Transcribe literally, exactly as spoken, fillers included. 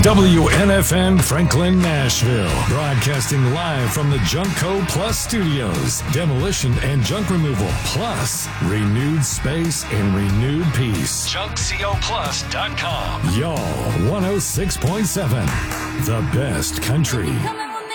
W N F N Franklin, Nashville. Broadcasting live from the Junkco Plus Studios. Demolition and junk removal plus renewed space and renewed peace. junk co plus dot com. Y'all, one oh six point seven. The best country.